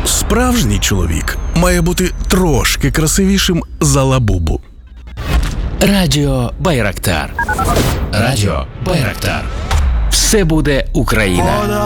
Справжній чоловік має бути трошки красивішим за Лабубу. Радіо Байрактар. Радіо Байрактар. Все буде Україна.